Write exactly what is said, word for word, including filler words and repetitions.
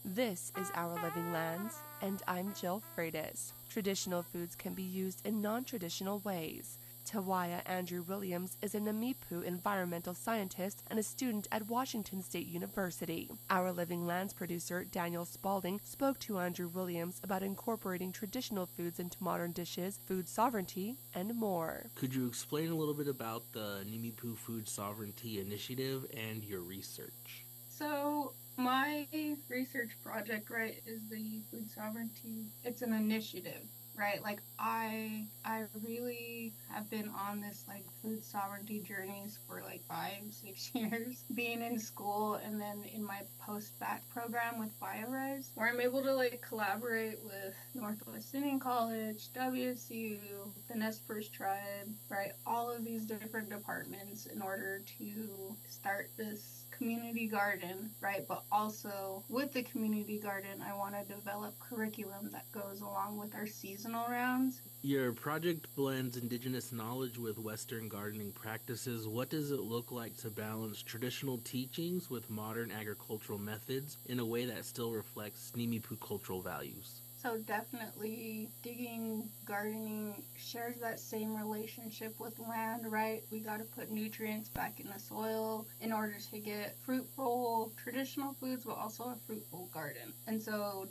This is Our Living Lands, and I'm Jill Freitas. Traditional foods can be used in non-traditional ways. Tawaya Andrew Williams is a Namipu environmental scientist and a student at Washington State University. Our Living Lands producer Daniel Spalding spoke to Andrew Williams about incorporating traditional foods into modern dishes, food sovereignty, and more. Could you explain a little bit about the Namipu Food Sovereignty Initiative and your research? So my research project, right, is the food sovereignty. It's an initiative, right? Like I, I really have been on this like food sovereignty journeys for like five, six years, being in school and then in my post-bac program with BioRise, where I'm able to like collaborate with Northwest Indian College, W S U, the Nez Perce Tribe, right? All of these different departments in order to start this community garden, right? But also with the community garden, I want to develop curriculum that goes along with our seasonal rounds. Your project blends indigenous knowledge with Western gardening practices. What does it look like to balance traditional teachings with modern agricultural methods in a way that still reflects Namipu cultural values? So definitely digging, gardening shares that same relationship with land, right? We got to put nutrients back in the soil in order to get fruitful traditional foods, but also a fruitful garden. And so